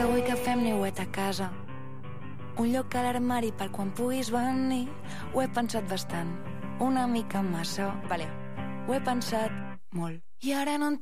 que vull que fem niuet a casa. Un lloc a l'armari per quan puguis venir. Ho he pensat bastant, una mica massa. Vale, ho he pensat molt. I ara no en